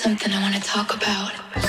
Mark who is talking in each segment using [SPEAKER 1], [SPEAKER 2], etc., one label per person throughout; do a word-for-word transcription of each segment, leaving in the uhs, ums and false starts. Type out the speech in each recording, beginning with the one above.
[SPEAKER 1] something I want to talk about.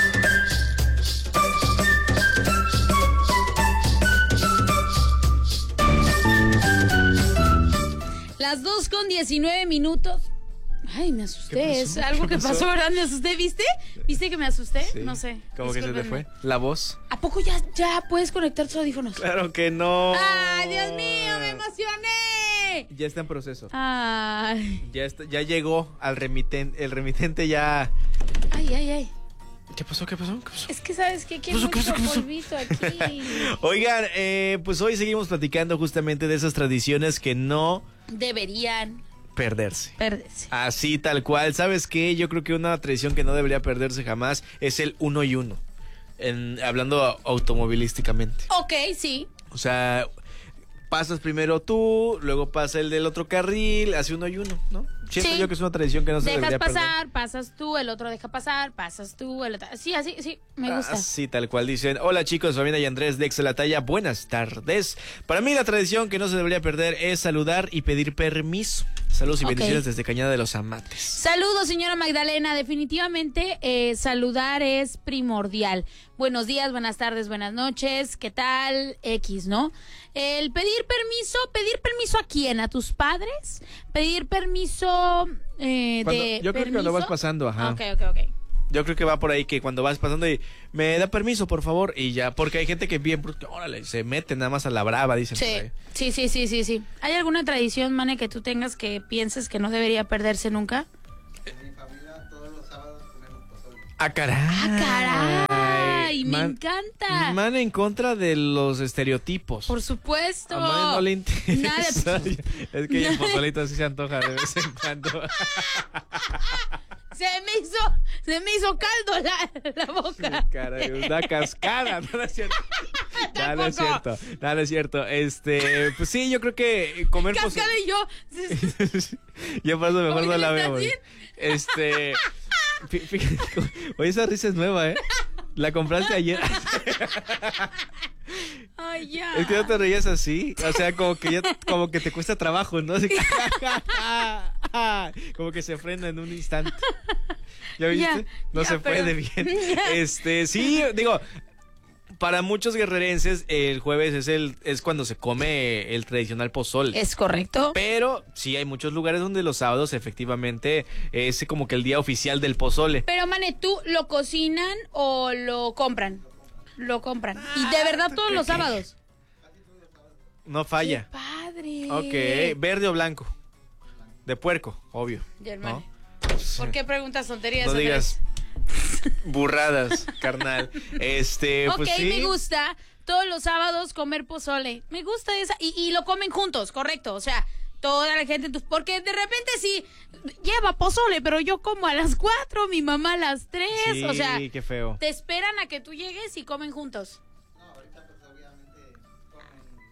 [SPEAKER 2] Las dos con diecinueve minutos. Ay, me asusté. Es algo que pasó, ¿verdad? Me asusté, ¿viste? ¿Viste que me asusté? Sí. No sé.
[SPEAKER 3] ¿Cómo que se te fue? La voz.
[SPEAKER 2] ¿A poco ya, ya puedes conectar tus audífonos?
[SPEAKER 3] Claro que no.
[SPEAKER 2] ¡Ay, Dios mío! ¡Me emocioné!
[SPEAKER 3] Ya está en proceso.
[SPEAKER 2] Ay.
[SPEAKER 3] Ya está, ya llegó al remitente. El remitente ya.
[SPEAKER 2] Ay, ay, ay.
[SPEAKER 3] ¿Qué pasó? ¿Qué pasó? ¿Qué pasó?
[SPEAKER 2] Es que sabes que aquí hay mucho polvito aquí.
[SPEAKER 3] Oigan, eh, pues hoy seguimos platicando justamente de esas tradiciones que no
[SPEAKER 2] deberían
[SPEAKER 3] perderse.
[SPEAKER 2] Perderse.
[SPEAKER 3] Así, tal cual. ¿Sabes qué? Yo creo que una tradición que no debería perderse jamás es el uno y uno. En, hablando automovilísticamente.
[SPEAKER 2] Ok, sí.
[SPEAKER 3] O sea, pasas primero tú, luego pasa el del otro carril, hace uno y uno, ¿no? Siento sí. yo que es una tradición que no se
[SPEAKER 2] Dejas
[SPEAKER 3] debería
[SPEAKER 2] pasar,
[SPEAKER 3] perder.
[SPEAKER 2] pasas tú, el otro deja pasar, pasas tú, el otro... Sí, así, sí, me gusta.
[SPEAKER 3] Así, tal cual dicen. Hola chicos, Fabiana y Andrés de Exa La Talla, buenas tardes. Para mí la tradición que no se debería perder es saludar y pedir permiso. Saludos y okay. bendiciones desde Cañada de los Amates.
[SPEAKER 2] Saludos, señora Magdalena. Definitivamente eh, saludar es primordial. Buenos días, buenas tardes, buenas noches. ¿Qué tal? X, ¿no? El pedir permiso, ¿pedir permiso a quién? ¿A tus padres? ¿Pedir permiso eh,
[SPEAKER 3] cuando,
[SPEAKER 2] de
[SPEAKER 3] Yo creo
[SPEAKER 2] permiso?
[SPEAKER 3] que cuando vas pasando, ajá.
[SPEAKER 2] Ok, ok, ok.
[SPEAKER 3] Yo creo que va por ahí que cuando vas pasando y me da permiso, por favor, y ya, porque hay gente que bien, órale, se mete nada más a la brava, dicen.
[SPEAKER 2] Sí, sí, sí, sí, sí, sí. ¿Hay alguna tradición, Mane, que tú tengas que pienses que no debería perderse nunca?
[SPEAKER 4] En mi familia todos los sábados comemos pozole.
[SPEAKER 3] ¡Ah, caray!
[SPEAKER 2] ¡Ah, caray! Me
[SPEAKER 3] Man,
[SPEAKER 2] encanta.
[SPEAKER 3] Man en contra de los estereotipos.
[SPEAKER 2] Por supuesto.
[SPEAKER 3] A Man no le interesa.
[SPEAKER 2] Nada.
[SPEAKER 3] Es que el pozolito sí se antoja de vez en cuando.
[SPEAKER 2] Se me hizo, se me hizo caldo la, la boca.
[SPEAKER 3] Sí, caray, una cascada, no, no es cierto. No, no es cierto, no, no es cierto. Este, pues sí, yo creo que comer
[SPEAKER 2] cascada y yo.
[SPEAKER 3] Yo por eso mejor no la veo. Este, fíjate, oye, esa risa es nueva, ¿eh? La compraste ayer.
[SPEAKER 2] Ay, ya.
[SPEAKER 3] Es que no te reías así, o sea, como que ya, como que te cuesta trabajo, ¿no? Así que, como que se frena en un instante. ¿Ya viste?
[SPEAKER 2] Ya,
[SPEAKER 3] no
[SPEAKER 2] ya,
[SPEAKER 3] se
[SPEAKER 2] pero...
[SPEAKER 3] puede bien.
[SPEAKER 2] Ya.
[SPEAKER 3] Este, sí, digo, para muchos guerrerenses el jueves es el es cuando se come el tradicional pozole.
[SPEAKER 2] Es correcto.
[SPEAKER 3] Pero sí hay muchos lugares donde los sábados efectivamente es como que el día oficial del pozole.
[SPEAKER 2] Pero, Mane, ¿tú lo cocinan o lo compran? Lo compran. Ah, y de verdad todos los sábados.
[SPEAKER 3] No falla.
[SPEAKER 2] ¡Qué padre!
[SPEAKER 3] Ok, ¿verde o blanco? De puerco, obvio.
[SPEAKER 2] Ya, hermano.
[SPEAKER 3] ¿No?
[SPEAKER 2] ¿Por qué preguntas tonterías?
[SPEAKER 3] No digas burradas, carnal. Este,
[SPEAKER 2] ok,
[SPEAKER 3] pues sí.
[SPEAKER 2] me gusta todos los sábados comer pozole. Me gusta esa. Y, y lo comen juntos, correcto. O sea, toda la gente. Porque de repente sí lleva pozole, pero yo como a las cuatro, mi mamá a las tres.
[SPEAKER 3] Sí,
[SPEAKER 2] o sea,
[SPEAKER 3] qué feo.
[SPEAKER 2] Te esperan a que tú llegues y comen juntos.
[SPEAKER 4] No, ahorita pues obviamente comen.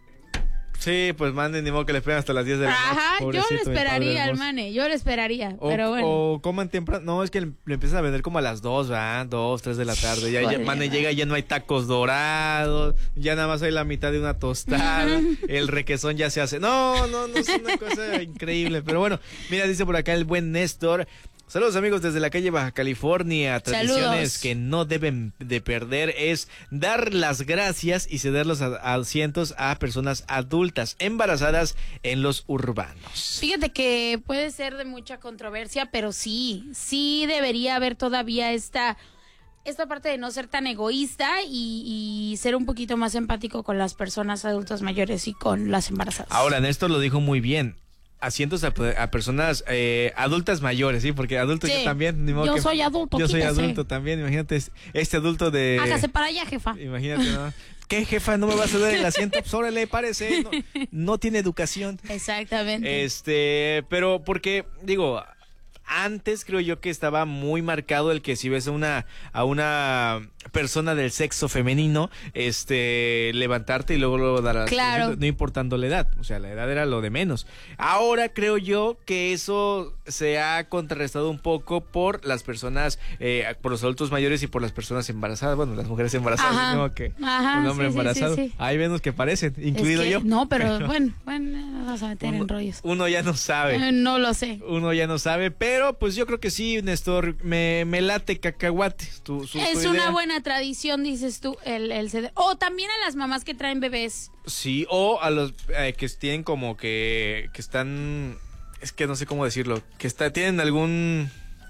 [SPEAKER 3] Sí, pues manden, ni modo que le esperen hasta las diez de la noche.
[SPEAKER 2] Ajá, yo
[SPEAKER 3] Pobrecito,
[SPEAKER 2] le
[SPEAKER 3] mi padre
[SPEAKER 2] esperaría al
[SPEAKER 3] hermoso.
[SPEAKER 2] Mane, yo le esperaría,
[SPEAKER 3] O,
[SPEAKER 2] pero bueno.
[SPEAKER 3] o coman temprano. No, es que le, le empiezan a vender como a las dos, ¿verdad? Dos, tres de la tarde. Ya, ya
[SPEAKER 2] Joder,
[SPEAKER 3] Mane
[SPEAKER 2] madre.
[SPEAKER 3] llega y ya no hay tacos dorados. Ya nada más hay la mitad de una tostada. El requesón ya se hace. No, no, no, es una cosa increíble. Pero bueno, mira, dice por acá el buen Néstor. Saludos amigos desde la calle Baja California. Tradiciones
[SPEAKER 2] Saludos.
[SPEAKER 3] que no deben de perder es dar las gracias y ceder los a- asientos a personas adultas embarazadas en los urbanos.
[SPEAKER 2] Fíjate que puede ser de mucha controversia, pero sí, sí debería haber todavía esta, esta parte de no ser tan egoísta y, y ser un poquito más empático con las personas adultas mayores y con las embarazadas.
[SPEAKER 3] Ahora, Néstor lo dijo muy bien. Asientos a, a personas eh, adultas mayores, ¿sí? Porque adultos
[SPEAKER 2] Sí.
[SPEAKER 3] yo también. Ni modo
[SPEAKER 2] Yo
[SPEAKER 3] que,
[SPEAKER 2] soy adulto,
[SPEAKER 3] Yo soy
[SPEAKER 2] quítese.
[SPEAKER 3] adulto también. Imagínate, este adulto de...
[SPEAKER 2] Hágase para allá, jefa.
[SPEAKER 3] Imagínate, ¿no? ¿Qué, jefa? ¿No me vas a dar el asiento? Pues órale, párese. No, no tiene educación.
[SPEAKER 2] Exactamente.
[SPEAKER 3] Este, pero porque, digo, antes creo yo que estaba muy marcado el que si ves a una, a una persona del sexo femenino, este, levantarte y luego, luego dar a
[SPEAKER 2] Claro.
[SPEAKER 3] no importando la edad, o sea, la edad era lo de menos. Ahora creo yo que eso se ha contrarrestado un poco por las personas, eh, por los adultos mayores y por las personas embarazadas, bueno, las mujeres embarazadas,
[SPEAKER 2] Ajá.
[SPEAKER 3] ¿no? Que
[SPEAKER 2] Ajá,
[SPEAKER 3] un hombre
[SPEAKER 2] sí, sí,
[SPEAKER 3] embarazado,
[SPEAKER 2] sí, sí.
[SPEAKER 3] hay menos que parecen, incluido
[SPEAKER 2] Es que-
[SPEAKER 3] yo.
[SPEAKER 2] No, pero, bueno, bueno, no vas a meter
[SPEAKER 3] uno,
[SPEAKER 2] en rollos.
[SPEAKER 3] uno ya no sabe.
[SPEAKER 2] Eh, No lo sé.
[SPEAKER 3] Uno ya no sabe, pero Pero pues yo creo que sí, Néstor, me, me late cacahuate. Tu, su,
[SPEAKER 2] Es
[SPEAKER 3] tu
[SPEAKER 2] una
[SPEAKER 3] idea.
[SPEAKER 2] buena tradición, dices tú, el, el ceder. O también a las mamás que traen bebés.
[SPEAKER 3] Sí, o a los eh, que tienen como que, que están, es que no sé cómo decirlo, que está, tienen algún...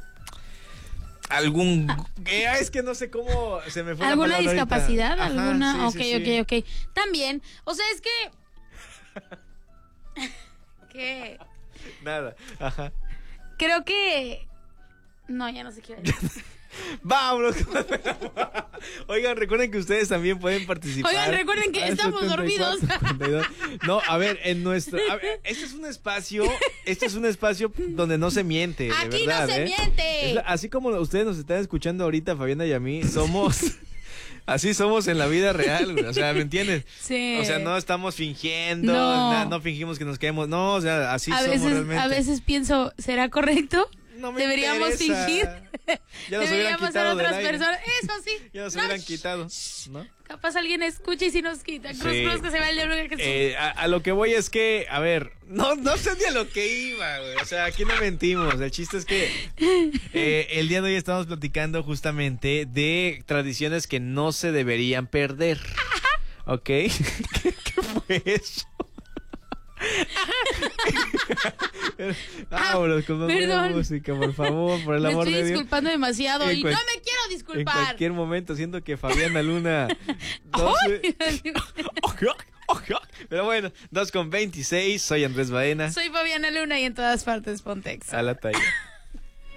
[SPEAKER 3] algún eh, es que no sé cómo se me fue la
[SPEAKER 2] ¿Alguna
[SPEAKER 3] palabra ahorita.
[SPEAKER 2] discapacidad?
[SPEAKER 3] Ajá,
[SPEAKER 2] ¿Alguna?
[SPEAKER 3] sí,
[SPEAKER 2] ok,
[SPEAKER 3] sí, sí.
[SPEAKER 2] ok, ok. También, o sea, es que... ¿Qué?
[SPEAKER 3] Nada, ajá.
[SPEAKER 2] Creo que... No, ya no sé qué decir.
[SPEAKER 3] Vámonos. Oigan, recuerden que ustedes también pueden participar.
[SPEAKER 2] Oigan, recuerden que
[SPEAKER 3] Al
[SPEAKER 2] estamos
[SPEAKER 3] setenta y cuatro,
[SPEAKER 2] dormidos.
[SPEAKER 3] cincuenta y dos. No, a ver, en nuestro... a ver, este es un espacio, este es un espacio donde no se miente, de
[SPEAKER 2] Aquí
[SPEAKER 3] verdad,
[SPEAKER 2] no se
[SPEAKER 3] ¿eh?
[SPEAKER 2] miente.
[SPEAKER 3] Es la- así como ustedes nos están escuchando ahorita, Fabiana y a mí, somos... Así somos en la vida real, güey. O sea, ¿me entiendes?
[SPEAKER 2] Sí.
[SPEAKER 3] O sea, no estamos fingiendo,
[SPEAKER 2] No.
[SPEAKER 3] na- no fingimos que nos quedemos. No, o sea, así
[SPEAKER 2] a
[SPEAKER 3] somos
[SPEAKER 2] veces,
[SPEAKER 3] realmente.
[SPEAKER 2] a veces pienso, ¿será correcto?
[SPEAKER 3] No me
[SPEAKER 2] Deberíamos
[SPEAKER 3] interesa.
[SPEAKER 2] fingir.
[SPEAKER 3] Ya nos hubieran
[SPEAKER 2] Deberíamos ser
[SPEAKER 3] quitado del
[SPEAKER 2] otras
[SPEAKER 3] aire.
[SPEAKER 2] personas. Eso sí.
[SPEAKER 3] Ya nos
[SPEAKER 2] No,
[SPEAKER 3] hubieran
[SPEAKER 2] shh.
[SPEAKER 3] quitado, ¿no?
[SPEAKER 2] Capaz alguien escucha y si nos quita. Cruz,
[SPEAKER 3] Sí.
[SPEAKER 2] cruz, que se va el diablo que Jesús.
[SPEAKER 3] Eh, a, a lo que voy es que, a ver, no, no sé ni a lo que iba, güey. O sea, aquí no mentimos. El chiste es que eh, el día de hoy estamos platicando justamente de tradiciones que no se deberían perder. ¿Ok? ¿Qué, qué fue eso? Vámonos con más buena
[SPEAKER 2] Perdón.
[SPEAKER 3] música, por favor, por el
[SPEAKER 2] Me
[SPEAKER 3] amor
[SPEAKER 2] estoy
[SPEAKER 3] de Dios.
[SPEAKER 2] disculpando demasiado
[SPEAKER 3] En
[SPEAKER 2] y
[SPEAKER 3] cual-
[SPEAKER 2] no me quiero
[SPEAKER 3] En
[SPEAKER 2] disculpar.
[SPEAKER 3] cualquier momento siento que Fabiana Luna no sé- Pero bueno, dos con veintiséis, soy Andrés Baena.
[SPEAKER 2] Soy Fabiana Luna y en todas partes Pontex.
[SPEAKER 3] A la talla.